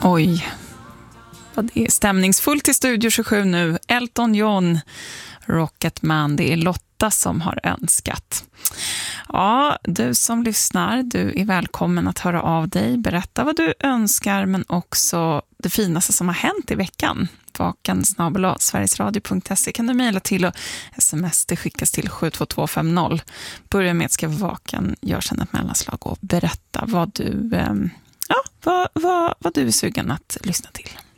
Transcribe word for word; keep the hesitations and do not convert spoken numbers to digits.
Oj, vad det är stämningsfullt i Studio tjugosju nu. Elton John, Rocketman, det är Lotta som har önskat. Ja, du som lyssnar, du är välkommen att höra av dig. Berätta vad du önskar, men också det finaste som har hänt i veckan. Vaken snabel-a sverigesradio punkt se kan du mejla till, och sms det skickas till sju två två fem noll. Börja med att skriva vaken, gör sedan ett mellanslag och berätta vad du, ja, vad, vad, vad du är sugen att lyssna till.